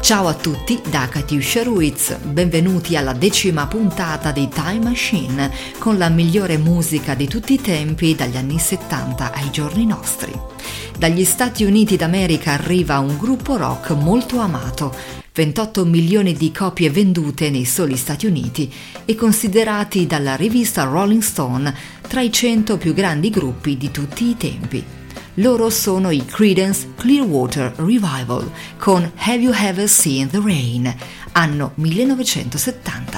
Ciao a tutti da Katiuscia Ruiz, benvenuti alla 10ª puntata di Time Machine con la migliore musica di tutti i tempi dagli anni 70 ai giorni nostri. Dagli Stati Uniti d'America arriva un gruppo rock molto amato, 28 milioni di copie vendute nei soli Stati Uniti e considerati dalla rivista Rolling Stone tra i 100 più grandi gruppi di tutti i tempi. Loro sono i Creedence Clearwater Revival con Have You Ever Seen the Rain, anno 1970.